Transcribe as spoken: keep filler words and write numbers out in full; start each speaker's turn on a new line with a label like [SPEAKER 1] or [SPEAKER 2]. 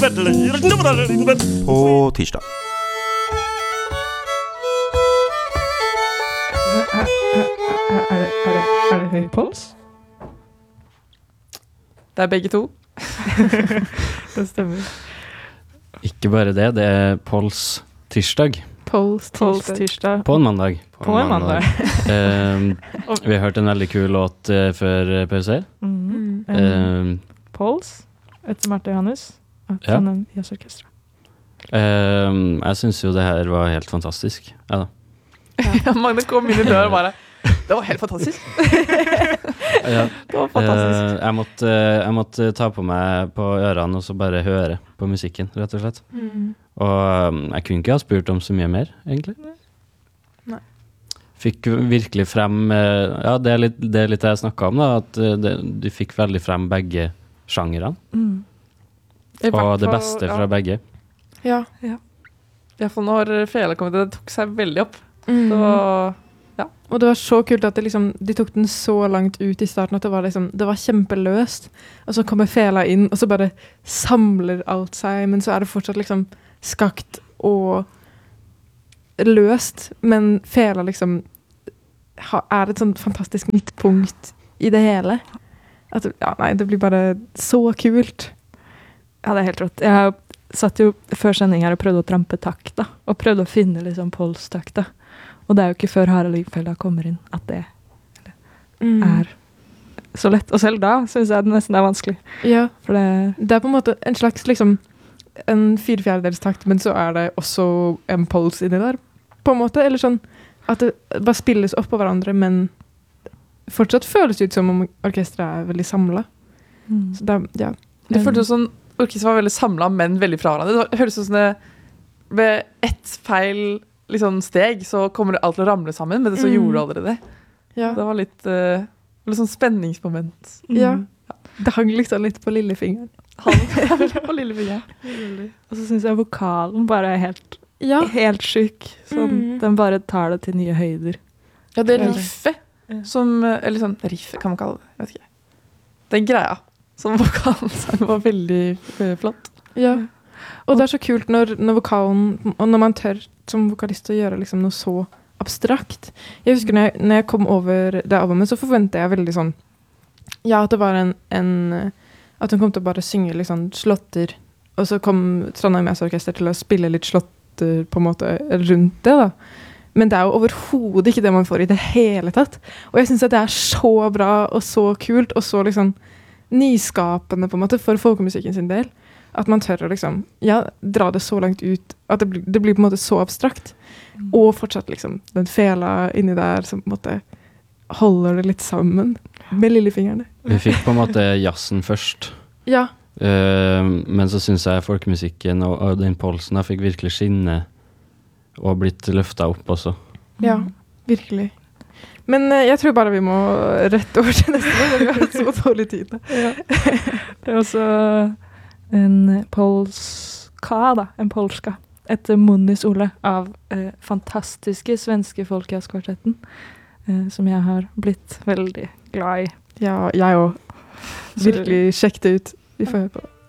[SPEAKER 1] På tirsdag.
[SPEAKER 2] Er, er, er, er, det, er, det, er det høy puls?
[SPEAKER 3] Det er begge to.
[SPEAKER 2] Det stemmer.
[SPEAKER 4] Ikke bare det, det er Pols tirsdag.
[SPEAKER 2] Pols
[SPEAKER 3] Pols
[SPEAKER 2] tirsdag.
[SPEAKER 3] tirsdag.
[SPEAKER 4] På en mandag.
[SPEAKER 3] På en mandag.
[SPEAKER 4] um, vi har hørt en veldig kul låt uh, før uh, pause her.
[SPEAKER 3] Mm.
[SPEAKER 4] Um,
[SPEAKER 3] Pols, etter Marte Johannes.
[SPEAKER 4] Ja.
[SPEAKER 3] Sånn jazzorkestra.
[SPEAKER 4] um, jeg synes jo det her var helt fantastisk. Ja da.
[SPEAKER 3] Ja, Magne kom inn i døren og bare, det var helt fantastisk.
[SPEAKER 4] Ja.
[SPEAKER 3] Det var fantastisk.
[SPEAKER 4] Uh, jeg, måtte, uh, jeg måtte ta på meg på ørene og så bare høre på musikken, rett og slett.
[SPEAKER 3] Mm.
[SPEAKER 4] Og um, jeg kunne ikke ha spurt om så mye mer, egentlig.
[SPEAKER 3] Nei.
[SPEAKER 4] Fikk virkelig frem, uh, ja, det er litt det, er litt det jeg snakket om da, at uh, det, du fikk veldig frem begge sjangerene,
[SPEAKER 3] Mm.
[SPEAKER 4] og det beste fra
[SPEAKER 3] ja.
[SPEAKER 4] begge.
[SPEAKER 2] Ja.
[SPEAKER 3] I hvert fall når Fela kom, det tok seg veldig opp.
[SPEAKER 2] Mm.
[SPEAKER 3] Så, ja.
[SPEAKER 2] Og det var så kult at det liksom, de tok den så langt ut i starten at det var, liksom, det var kjempeløst. Og så kommer Fela inn, og så bare samler alt seg, men så er det fortsatt liksom skakt og løst. Men Fela liksom ha, er et sånt fantastisk midtpunkt i det hele. At, ja, nei, det blir bare så kult.
[SPEAKER 5] Ja, det er helt rått. Jeg satt jo før sending her og prøvde å trampe takt da, og prøvde å finne liksom Pols-takt da. Og det er jo ikke før Harald Lyngfeldt kommer inn at det
[SPEAKER 2] Mm.
[SPEAKER 5] er så lett. Og selv da synes jeg det nesten er vanskelig.
[SPEAKER 2] Ja,
[SPEAKER 5] For det,
[SPEAKER 2] det er på en måte en slags liksom en fire fjerdedels takt, men så er det også en Pols inni der, på en måte. Eller sånn at det bare spilles opp på hverandre, men fortsatt føles ut som om orkestret er veldig samlet.
[SPEAKER 5] mm.
[SPEAKER 2] Så det, ja.
[SPEAKER 3] Det føltes som orkestret var veldig samlet, men veldig fra hverandre. Det høres ut som det ved ett feil liksom, steg, så kommer det alt til å ramle sammen, men det så
[SPEAKER 2] Mm.
[SPEAKER 3] gjorde det aldri det.
[SPEAKER 2] Ja.
[SPEAKER 3] Det var litt, uh, litt sånn spenningsmoment.
[SPEAKER 2] Ja. Det hang liksom litt på lillefingeren.
[SPEAKER 3] Han på lillefingeren.
[SPEAKER 5] Og så synes jeg vokalen bare er helt,
[SPEAKER 2] Ja.
[SPEAKER 5] helt syk. Sånn,
[SPEAKER 2] Mm.
[SPEAKER 5] Den bare tar det til nye høyder.
[SPEAKER 3] Ja, det
[SPEAKER 2] Ja.
[SPEAKER 3] riffet
[SPEAKER 5] Ja.
[SPEAKER 3] som, eller sånn, riffet kan man kalle det, jeg vet ikke. Den greia som vokalen sang var veldig uh, flott.
[SPEAKER 2] Ja. Og det er så kult når, når vokalen, og når man tør som vokalist å gjøre liksom noe så abstrakt. Jeg husker når jeg, når jeg kom over det albumet, så forventet jeg veldig sånn, ja, at det var en, en at hun kom til å bare synge litt sånn slåtter, og så kom Trondheim Jazzorkester til å spille litt slåtter på en måte rundt det da. Men det er jo overhodet ikke det man får i det hele tatt. Og jeg synes at det er så bra og så kult og så liksom nyskapende på en måte for folkemusikken sin del. At man tør å liksom, ja, dra det så langt ut at det blir, det blir på en måte så abstrakt. Mm. Og fortsatt liksom den Fela inni der som på en måte holder det litt sammen med lillefingrene.
[SPEAKER 4] Vi fikk på en måte jazzen først.
[SPEAKER 2] Ja.
[SPEAKER 4] Uh, men så synes jeg folkemusikken og, og den Polsen da fikk virkelig skinne og blitt løftet opp også.
[SPEAKER 2] Ja, virkelig. Men uh, jeg tror bare vi må rette over til neste år, vi har så dårlig tid.
[SPEAKER 5] Ja. Det er også en polska da, en polska, etter Munnis Ole av eh, fantastiske svenske folkejazzkvartetten, eh, som jeg har blitt veldig glad i.
[SPEAKER 2] Ja, jeg også. Virkelig sjekk det ut. Vi får høre på.